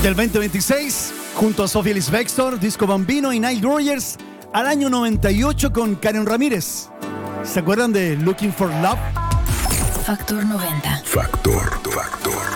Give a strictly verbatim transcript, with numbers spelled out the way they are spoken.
Del veinte veintiséis, junto a Sophie Ellis Bextor, Disco Bambino y Nile Rodgers, al año noventa y ocho con Karen Ramírez. ¿Se acuerdan de Looking for Love? Factor noventa. Factor, factor.